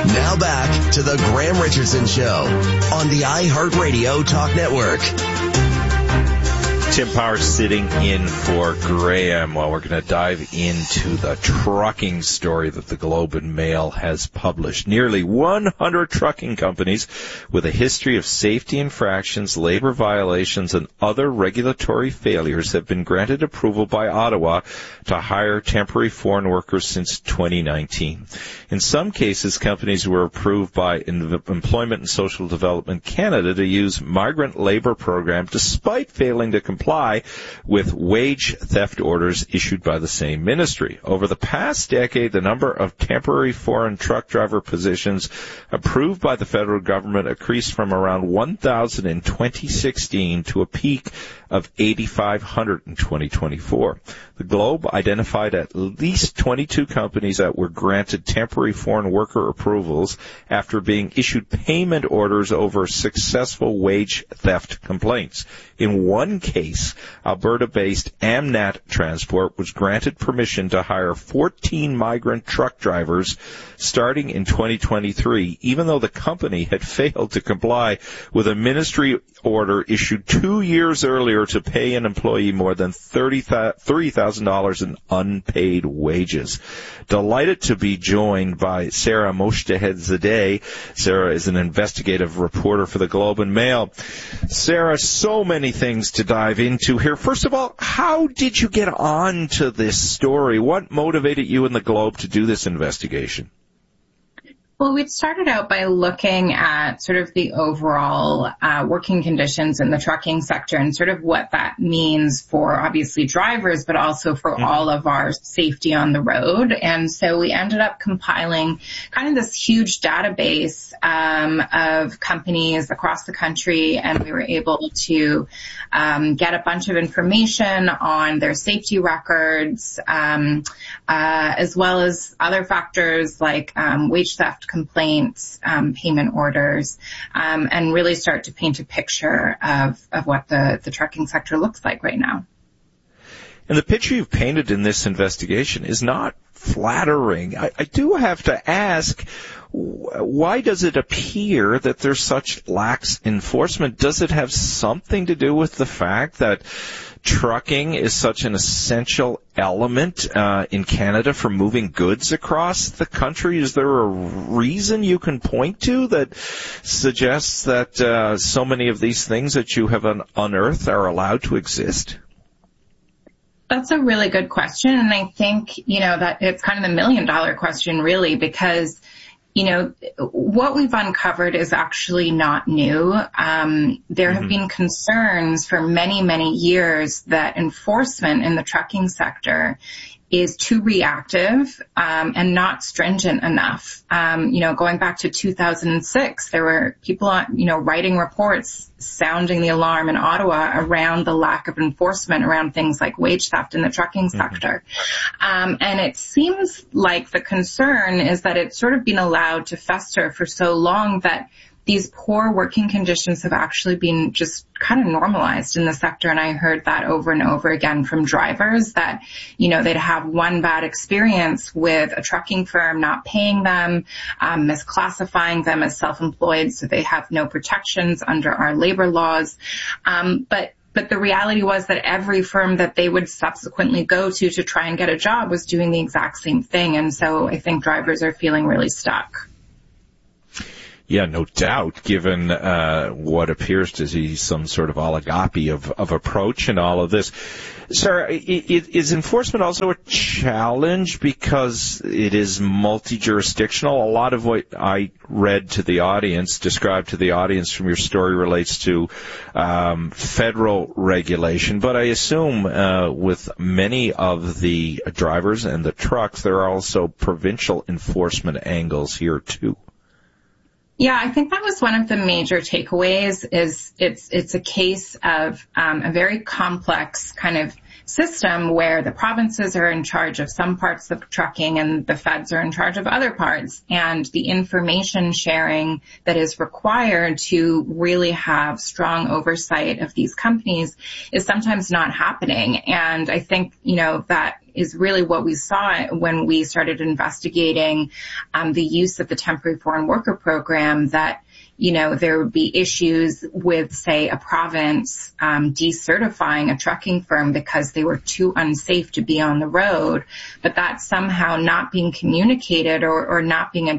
Now back to the Graham Richardson Show on the iHeartRadio Talk Network. Tim Powers sitting in for Graham while we're going to dive into the trucking story that the Globe and Mail has published. Nearly 100 trucking companies with a history of safety infractions, labor violations, and other regulatory failures have been granted approval by Ottawa to hire temporary foreign workers since 2019. In some cases, companies were approved by Employment and Social Development Canada to use migrant labor program despite failing to comply with wage theft orders issued by the same ministry. Over the past decade, the number of temporary foreign truck driver positions approved by the federal government increased from around 1,000 in 2016 to a peak of 8,500 in 2024. The Globe identified at least 22 companies that were granted temporary foreign worker approvals after being issued payment orders over successful wage theft complaints. In one case, Alberta-based Amnat Transport was granted permission to hire 14 migrant truck drivers starting in 2023, even though the company had failed to comply with a ministry order issued 2 years earlier to pay an employee more than $30,000 in unpaid wages. Delighted to be joined by Sarah Moshtahedzadeh. Sarah is an investigative reporter for the Globe and Mail. Sarah, so many things to dive into here. First of all, how did you get on to this story? What motivated you and the Globe to do this investigation? Well, we started out by looking at sort of the overall working conditions in the trucking sector and sort of what that means for obviously drivers, but also for all of our safety on the road. And so we ended up compiling kind of this huge database of companies across the country, and we were able to get a bunch of information on their safety records, as well as other factors like wage theft complaints, payment orders, and really start to paint a picture of what the trucking sector looks like right now. And the picture you've painted in this investigation is not flattering. I do have to ask, why does it appear that there's such lax enforcement? Does it have something to do with the fact that trucking is such an essential element in Canada for moving goods across the country? Is there a reason you can point to that suggests that so many of these things that you have unearthed are allowed to exist? That's a really good question. And I think, that it's kind of the $1 million question, really, because what we've uncovered is actually not new. There have been concerns for many, many years that enforcement in the trucking sector is too reactive and not stringent enough. Going back to 2006, there were people, writing reports sounding the alarm in Ottawa around the lack of enforcement around things like wage theft in the trucking sector. And it seems like the concern is that it's sort of been allowed to fester for so long that these poor working conditions have actually been just kind of normalized in the sector. And I heard that over and over again from drivers that, they'd have one bad experience with a trucking firm not paying them, misclassifying them as self-employed, so they have no protections under our labor laws. But the reality was that every firm that they would subsequently go to try and get a job was doing the exact same thing. And so I think drivers are feeling really stuck. Yeah, no doubt, given what appears to be some sort of oligopoly of approach in all of this. Sarah, is enforcement also a challenge because it is multi-jurisdictional? A lot of what I read to the audience, described to the audience from your story relates to federal regulation, but I assume with many of the drivers and the trucks, there are also provincial enforcement angles here too. Yeah, I think that was one of the major takeaways is it's a case of a very complex kind of system where the provinces are in charge of some parts of trucking and the feds are in charge of other parts. And the information sharing that is required to really have strong oversight of these companies is sometimes not happening. And I think, that is really what we saw when we started investigating the use of the temporary foreign worker program, that there would be issues with, say, a province decertifying a trucking firm because they were too unsafe to be on the road, but that's somehow not being communicated or not being,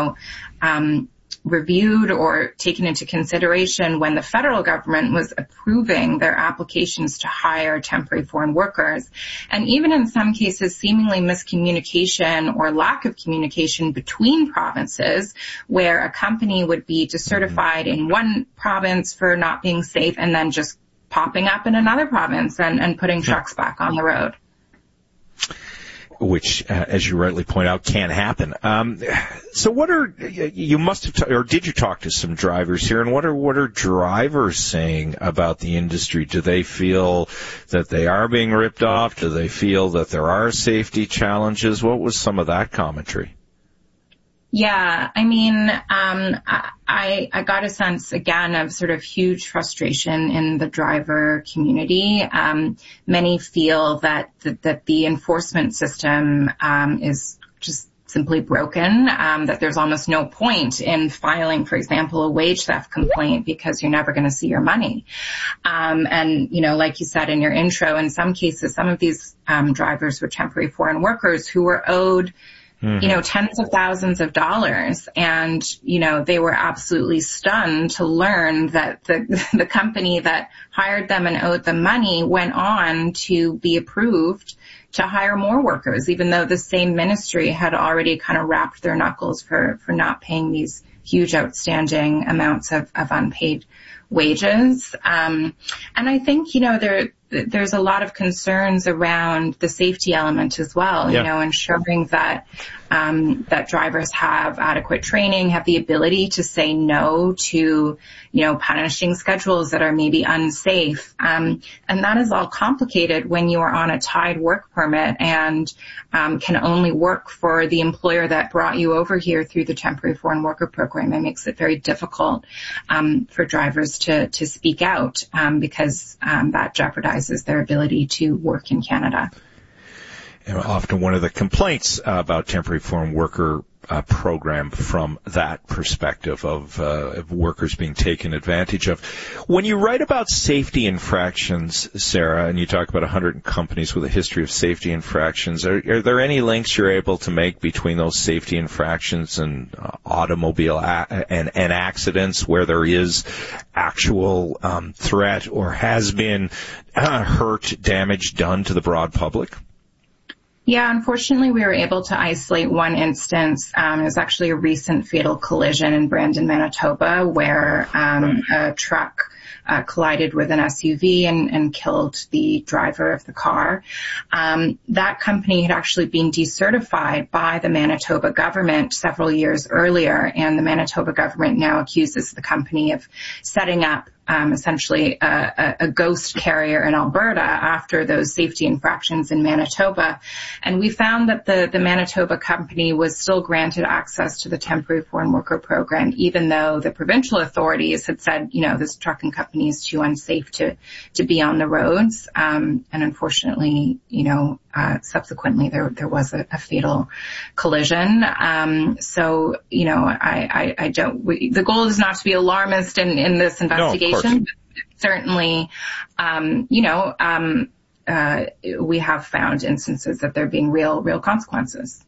reviewed or taken into consideration when the federal government was approving their applications to hire temporary foreign workers. And even in some cases, seemingly miscommunication or lack of communication between provinces, where a company would be decertified in one province for not being safe and then just popping up in another province and putting trucks back on the road. Which, as you rightly point out, can happen. So you must have, or did you talk to some drivers here, and what are drivers saying about the industry? Do they feel that they are being ripped off? Do they feel that there are safety challenges? What was some of that commentary? Yeah, I mean, I got a sense, again, of sort of huge frustration in the driver community. Many feel that the enforcement system is just simply broken, that there's almost no point in filing, for example, a wage theft complaint because you're never going to see your money. And, like you said in your intro, in some cases, some of these drivers were temporary foreign workers who were owed tens of thousands of dollars. And, they were absolutely stunned to learn that the company that hired them and owed them money went on to be approved to hire more workers, even though the same ministry had already kind of wrapped their knuckles for not paying these huge outstanding amounts of unpaid wages. And I think, there's a lot of concerns around the safety element as well, ensuring that drivers have adequate training, have the ability to say no to, punishing schedules that are maybe unsafe. And that is all complicated when you are on a tied work permit and can only work for the employer that brought you over here through the temporary foreign worker program. It makes it very difficult for drivers to speak out because that jeopardizes their ability to work in Canada. And often one of the complaints about temporary foreign worker program from that perspective of workers being taken advantage of. When you write about safety infractions, Sarah, and you talk about 100 companies with a history of safety infractions, are there any links you're able to make between those safety infractions and automobile and accidents where there is actual threat or has been hurt, damage done to the broad public? Yeah, unfortunately, we were able to isolate one instance. It was actually a recent fatal collision in Brandon, Manitoba, where a truck collided with an SUV and killed the driver of the car. That company had actually been decertified by the Manitoba government several years earlier, and the Manitoba government now accuses the company of setting up essentially a ghost carrier in Alberta after those safety infractions in Manitoba. And we found that the Manitoba company was still granted access to the temporary foreign worker program, even though the provincial authorities had said, this trucking company is too unsafe to be on the roads. And unfortunately, subsequently there was a fatal collision. So, I don't, the goal is not to be alarmist in this investigation. But certainly, we have found instances that there being real consequences.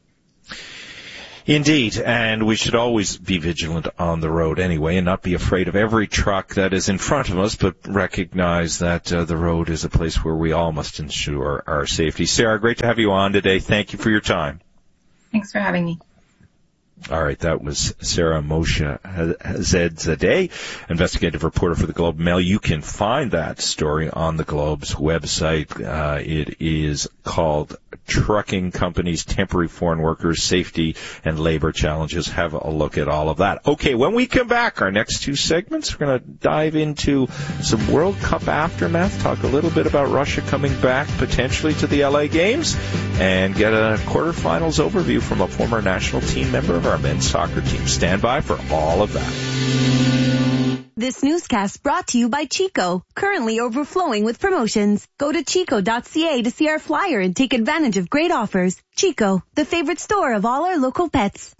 Indeed, and we should always be vigilant on the road anyway and not be afraid of every truck that is in front of us, but recognize that the road is a place where we all must ensure our safety. Sarah, great to have you on today. Thank you for your time. Thanks for having me. All right, that was Sarah Moshe Zadeh, investigative reporter for the Globe and Mail. You can find that story on the Globe's website. It is called Trucking Companies, Temporary Foreign Workers, Safety and Labor Challenges. Have a look at all of that. Okay, when we come back, our next two segments, we're going to dive into some World Cup aftermath, talk a little bit about Russia coming back potentially to the LA Games, and get a quarterfinals overview from a former national team member of our men's soccer team. Stand by for all of that. This newscast brought to you by Chico, currently overflowing with promotions. Go to chico.ca to see our flyer and take advantage of great offers. Chico, the favorite store of all our local pets.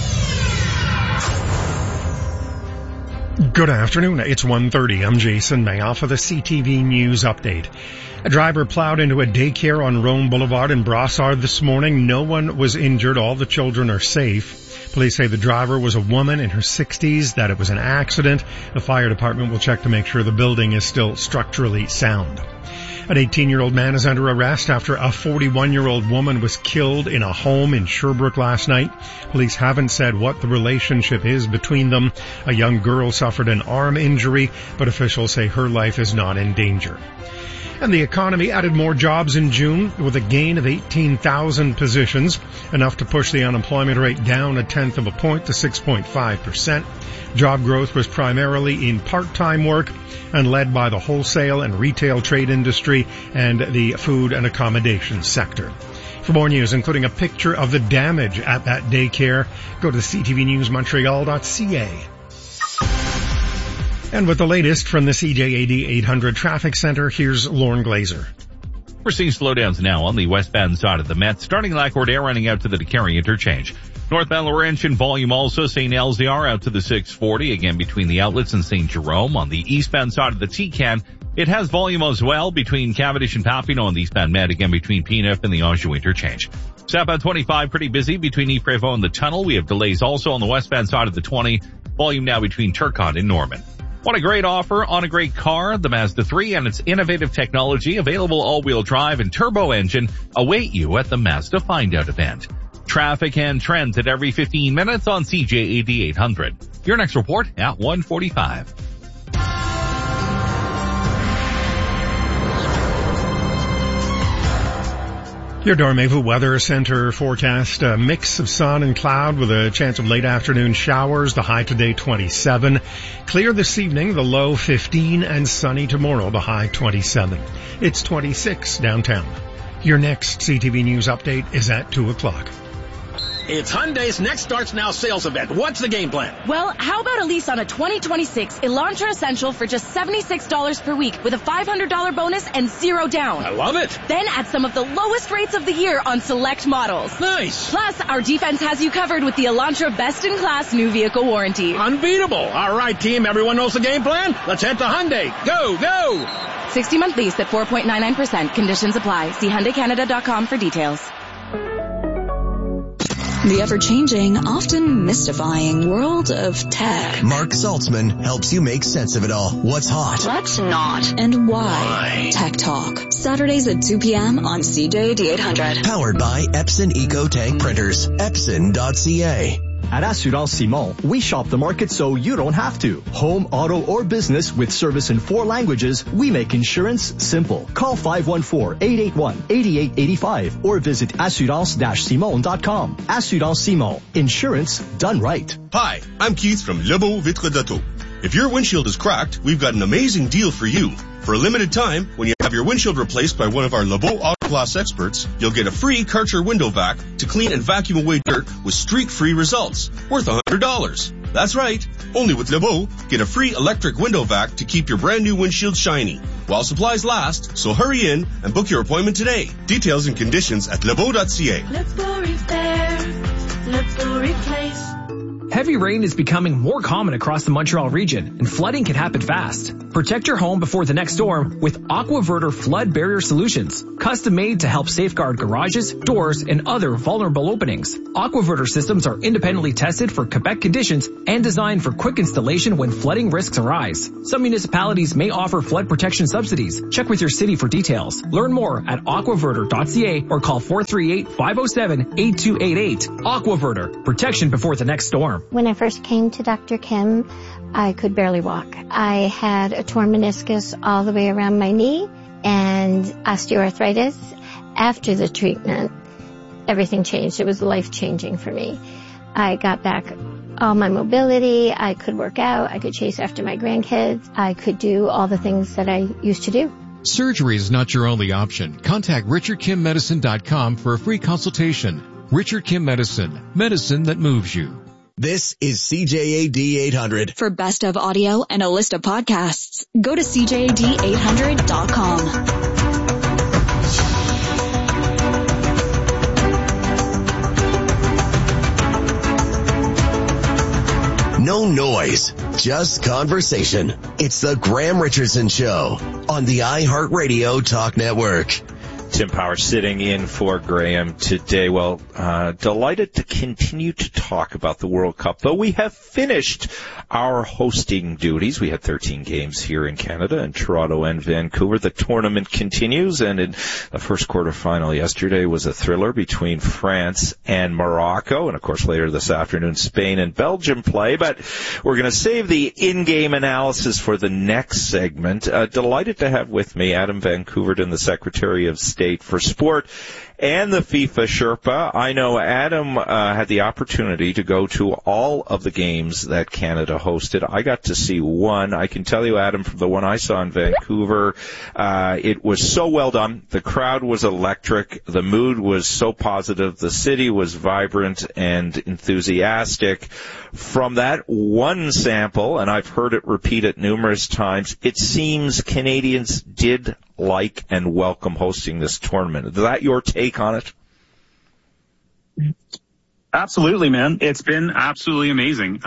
Good afternoon. It's 1:30. I'm Jason Mayoff for the CTV News Update. A driver plowed into a daycare on Rome Boulevard in Brossard this morning. No one was injured. All the children are safe. Police say the driver was a woman in her 60s, that it was an accident. The fire department will check to make sure the building is still structurally sound. An 18-year-old man is under arrest after a 41-year-old woman was killed in a home in Sherbrooke last night. Police haven't said what the relationship is between them. A young girl suffered an arm injury, but officials say her life is not in danger. And the economy added more jobs in June with a gain of 18,000 positions, enough to push the unemployment rate down 0.1 of a point to 6.5%. Job growth was primarily in part-time work and led by the wholesale and retail trade industry and the food and accommodation sector. For more news, including a picture of the damage at that daycare, go to ctvnewsmontreal.ca. And with the latest from the CJAD 800 Traffic Center, here's Lauren Glazer. We're seeing slowdowns now on the westbound side of the Met, starting Lac-Roder running out to the DeCarry interchange. Northbound Laurentian volume also St. LZR out to the 640, again between the outlets and St. Jerome. On the eastbound side of the T-Can, it has volume as well between Cavendish and Papineau on the eastbound Met, again between P9 and the Anjou interchange. Southbound 25 pretty busy between Yves-Prévost and the tunnel. We have delays also on the westbound side of the 20, volume now between Turcotte and Norman. What a great offer on a great car. The Mazda 3 and its innovative technology, available all-wheel drive and turbo engine, await you at the Mazda Find Out event. Traffic and trends at every 15 minutes on CJAD 800. Your next report at 1:45. Your Dormevu Weather Center forecast, a mix of sun and cloud with a chance of late afternoon showers. The high today 27. Clear this evening, the low 15, and sunny tomorrow, the high 27. It's 26 downtown. Your next CTV News update is at 2 o'clock. It's Hyundai's Next Starts Now sales event. What's the game plan? Well, how about a lease on a 2026 Elantra Essential for just $76 per week with a $500 bonus and zero down? I love it. Then add some of the lowest rates of the year on select models. Nice. Plus, our defense has you covered with the Elantra Best-in-Class New Vehicle Warranty. Unbeatable. All right, team. Everyone knows the game plan? Let's head to Hyundai. Go, go. 60-month lease at 4.99%. Conditions apply. See HyundaiCanada.com for details. The ever-changing, often mystifying world of tech. Mark Saltzman helps you make sense of it all. What's hot? What's not? And why? Tech Talk. Saturdays at 2 p.m. on CJAD 800. Powered by Epson Eco Tank Printers. Epson.ca. At Assurance Simon, we shop the market so you don't have to. Home, auto, or business with service in 4 languages, we make insurance simple. Call 514-881-8885 or visit assurance-simon.com. Assurance Simon. Insurance done right. Hi, I'm Keith from Lebeau Vitre d'Auto. If your windshield is cracked, we've got an amazing deal for you. For a limited time, when you have your windshield replaced by one of our Lebeau Auto Glass experts, you'll get a free Karcher window vac to clean and vacuum away dirt with streak-free results, worth $100. That's right. Only with Lebeau, get a free electric window vac to keep your brand new windshield shiny while supplies last, so hurry in and book your appointment today. Details and conditions at lebeau.ca. Let's go repair. Let's go replace. Heavy rain is becoming more common across the Montreal region, and flooding can happen fast. Protect your home before the next storm with AquaVerter Flood Barrier Solutions, custom made to help safeguard garages, doors, and other vulnerable openings. AquaVerter systems are independently tested for Quebec conditions and designed for quick installation when flooding risks arise. Some municipalities may offer flood protection subsidies. Check with your city for details. Learn more at aquaverter.ca or call 438-507-8288. AquaVerter, protection before the next storm. When I first came to Dr. Kim, I could barely walk. I had a torn meniscus all the way around my knee and osteoarthritis. After the treatment, everything changed. It was life-changing for me. I got back all my mobility. I could work out. I could chase after my grandkids. I could do all the things that I used to do. Surgery is not your only option. Contact RichardKimMedicine.com for a free consultation. Richard Kim Medicine, medicine that moves you. This is CJAD 800. For best of audio and a list of podcasts, go to CJAD800.com. No noise, just conversation. It's the Graham Richardson Show on the iHeartRadio Talk Network. Tim Power sitting in for Graham today. Well, delighted to continue to talk about the World Cup, though we have finished our hosting duties. We had 13 games here in Canada, in Toronto and Vancouver. The tournament continues, and in the first quarterfinal yesterday was a thriller between France and Morocco, and of course later this afternoon Spain and Belgium play. But we're going to save the in-game analysis for the next segment. Delighted to have with me Adam Van Koeverden, the Secretary of State for Sport and the FIFA Sherpa. I know Adam had the opportunity to go to all of the games that Canada hosted. I got to see one. I can tell you, Adam, from the one I saw in Vancouver, it was so well done. The crowd was electric. The mood was so positive. The city was vibrant and enthusiastic. From that one sample, and I've heard it repeated numerous times, it seems Canadians did like and welcome hosting this tournament. Is that your take on it? Absolutely, man. It's been absolutely amazing.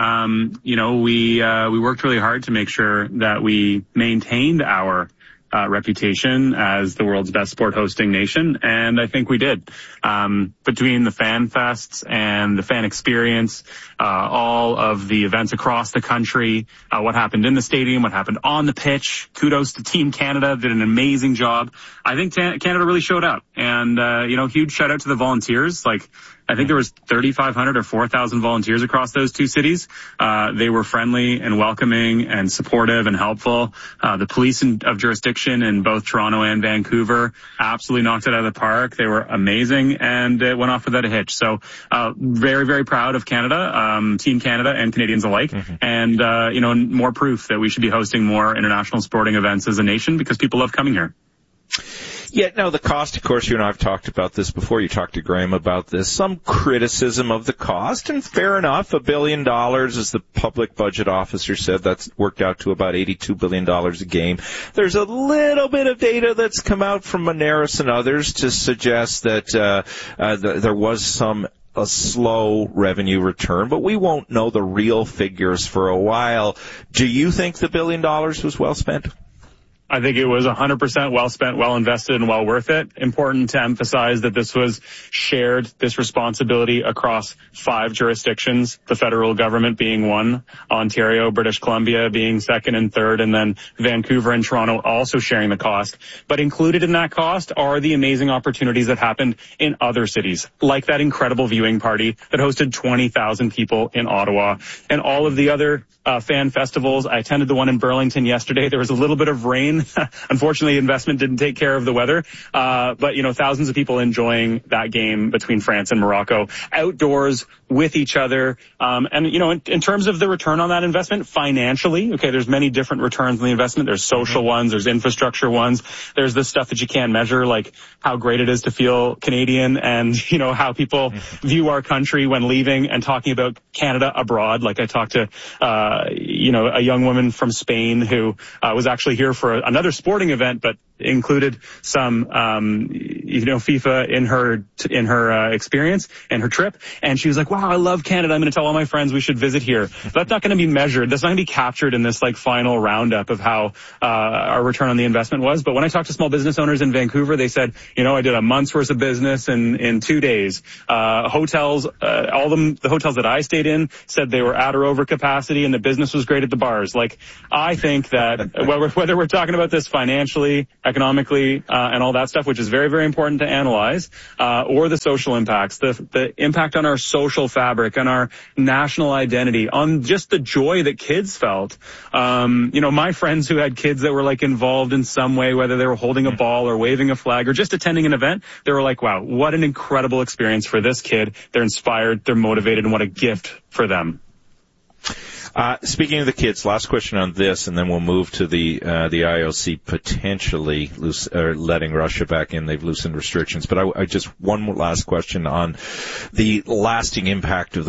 We worked really hard to make sure that we maintained our reputation as the world's best sport hosting nation, and I think we did. Between the fan fests and the fan experience, all of the events across the country, what happened in the stadium, what happened on the pitch, kudos to Team Canada, did an amazing job. I think Canada really showed up, and huge shout out to the volunteers. I think there was 3,500 or 4,000 volunteers across those two cities. They were friendly and welcoming and supportive and helpful. The police of jurisdiction in both Toronto and Vancouver absolutely knocked it out of the park. They were amazing, and it went off without a hitch. So very, very proud of Canada, Team Canada and Canadians alike. Mm-hmm. And, more proof that we should be hosting more international sporting events as a nation because people love coming here. Yeah, no, the cost, of course, you and I have talked about this before. You talked to Graham about this. Some criticism of the cost, and fair enough, $1 billion, as the public budget officer said, that's worked out to about $82 billion a game. There's a little bit of data that's come out from Moneris and others to suggest that there was a slow revenue return, but we won't know the real figures for a while. Do you think the $1 billion was well spent? I think it was 100% well spent, well invested, and well worth it. Important to emphasize that this was shared, this responsibility across 5 jurisdictions, the federal government being one, Ontario, British Columbia being second and third, and then Vancouver and Toronto also sharing the cost. But included in that cost are the amazing opportunities that happened in other cities, like that incredible viewing party that hosted 20,000 people in Ottawa, and all of the other fan festivals. I attended the one in Burlington yesterday. There was a little bit of rain. Unfortunately, investment didn't take care of the weather. But thousands of people enjoying that game between France and Morocco outdoors with each other. In terms of the return on that investment financially, okay, there's many different returns on the investment. There's social ones, there's infrastructure ones. There's the stuff that you can't measure, like how great it is to feel Canadian and, how people view our country when leaving and talking about Canada abroad. Like I talked to, a young woman from Spain who was actually here for another sporting event, but included some, FIFA in her experience and her trip. And she was like, wow, I love Canada. I'm going to tell all my friends we should visit here. That's not going to be measured. That's not going to be captured in this final roundup of how, our return on the investment was. But when I talked to small business owners in Vancouver, they said, I did a month's worth of business in 2 days. Hotels, the hotels that I stayed in said they were at or over capacity and the business was great at the bars. I think that whether we're talking about this financially, economically, and all that stuff, which is very, very important to analyze, or the social impacts, the impact on our social fabric, on our national identity, on just the joy that kids felt. My friends who had kids that were involved in some way, whether they were holding a ball or waving a flag or just attending an event, they were like, wow, what an incredible experience for this kid. They're inspired, they're motivated, and what a gift for them. Speaking of the kids, last question on this, and then we'll move to the IOC potentially letting Russia back in. They've loosened restrictions. But I just one last question on the lasting impact of the